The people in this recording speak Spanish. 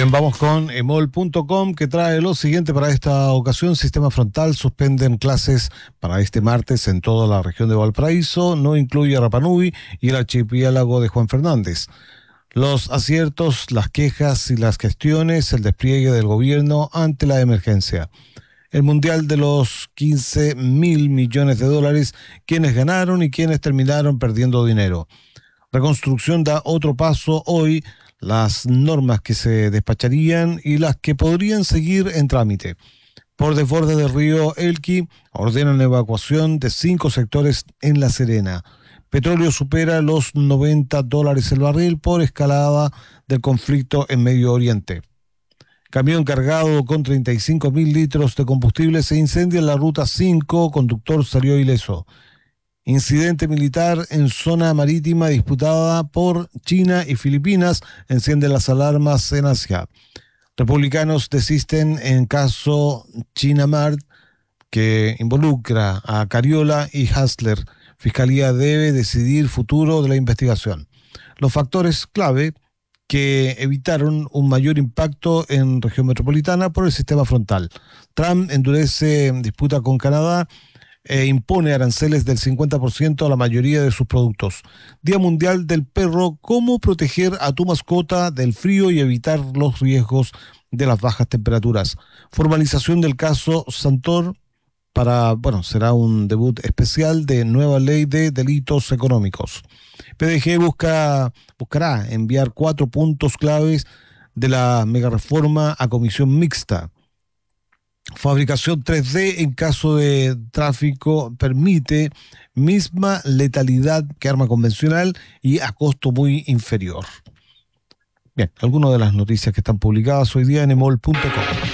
Bien, vamos con emol.com, que trae lo siguiente para esta ocasión. Sistema Frontal suspenden clases para este martes en toda la región de Valparaíso, no incluye Rapa Nui y el archipiélago de Juan Fernández. Los aciertos, las quejas y las gestiones, el despliegue del gobierno ante la emergencia. El mundial de los 15.000 millones de dólares, quienes ganaron y quienes terminaron perdiendo dinero. Reconstrucción da otro paso hoy, las normas que se despacharían y las que podrían seguir en trámite. Por desborde del río Elqui, ordenan evacuación de 5 sectores en La Serena. Petróleo supera los $90 el barril por escalada del conflicto en Medio Oriente. Camión cargado con 35.000 litros de combustible se incendia en la ruta 5, conductor salió ileso. Incidente militar en zona marítima disputada por China y Filipinas, encienden las alarmas en Asia. Republicanos desisten en caso Chinamart, que involucra a Cariola y Hassler. Fiscalía debe decidir futuro de la investigación. Los factores clave que evitaron un mayor impacto en región metropolitana por el sistema frontal. Trump endurece disputa con Canadá e impone aranceles del 50% a la mayoría de sus productos. Día Mundial del Perro, ¿cómo proteger a tu mascota del frío y evitar los riesgos de las bajas temperaturas? Formalización del caso Santor será un debut especial de nueva ley de delitos económicos. PDG buscará enviar 4 puntos claves de la megareforma a comisión mixta. Fabricación 3D en caso de tráfico permite misma letalidad que arma convencional y a costo muy inferior. Bien, algunas de las noticias que están publicadas hoy día en emol.com.